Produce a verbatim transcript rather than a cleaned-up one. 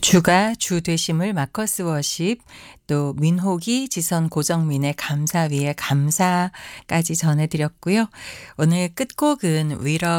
주가 주 되심을 마커스 워십, 또 민호기 지선 고정민의 감사 위에 감사까지 전해드렸고요. 오늘 끝곡은 위러